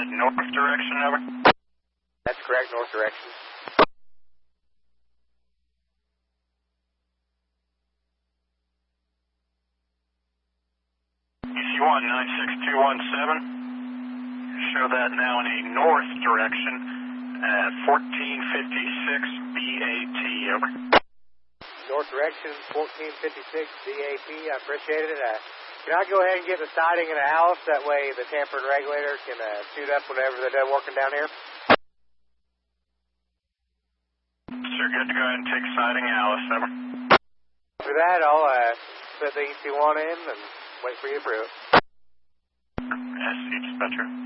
north direction, over? That's correct, north direction. EC1 96217. Show that now in a north direction at 1456 BAT, over. North direction, 1456 BAT. I appreciate it. Can I go ahead and get the siding in the house? That way the tamper and regulator can shoot up whenever they're done working down here. Sir, good to go ahead and take siding Alice, over. After that, I'll put the EC1 in and wait for you to approve it. SC dispatcher.